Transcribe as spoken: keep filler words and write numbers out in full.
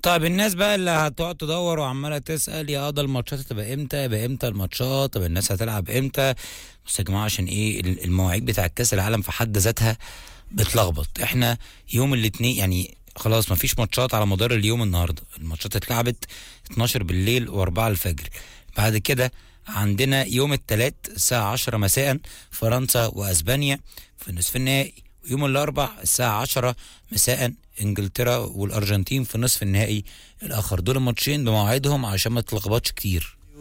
طيب الناس بقى اللي هتقعد تدور وعماله تسال يا ده الماتشات هتبقى امتى، يبقى امتى الماتشات، طب الناس هتلعب امتى؟ بس يا جماعه عشان ايه المواعيد بتاع كاس العالم في حد ذاتها بتلخبط. احنا يوم الاثنين يعني خلاص مفيش ماتشات على مدار اليوم. النهارده الماتشات اتلعبت اتناشر بالليل و4 الفجر. بعد كده عندنا يوم الثلاث الساعه عشرة مساء فرنسا واسبانيا في نصف النهائي، ويوم الاربع الساعه عشرة مساء انجلترا والارجنتين في نصف النهائي الاخر. دول الماتشين بمواعيدهم عشان ما تلخبطش كتير.